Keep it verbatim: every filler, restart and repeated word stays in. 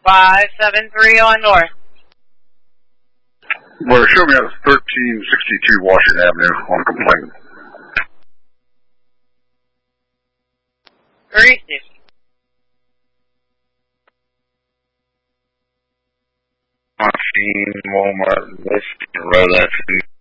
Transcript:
five seven three on North. Well, show me at thirteen sixty-two Washington Avenue on complaint. Three sixty. Machine, Walmart, West Road,